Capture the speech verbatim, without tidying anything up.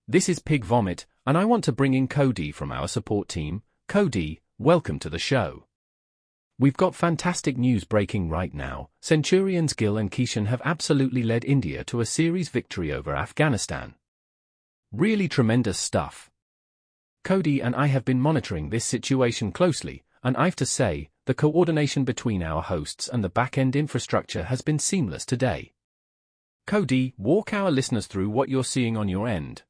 This is Pig Vomit, and I want to bring in Cody from our support team. Cody, welcome to the show. We've got fantastic news breaking right now. Centurions Gill and Kishan have absolutely led India to a series victory over Afghanistan. Really tremendous stuff. Cody and I have been monitoring this situation closely, and I've to say, the coordination between our hosts and the back-end infrastructure has been seamless today. Cody, walk our listeners through what you're seeing on your end.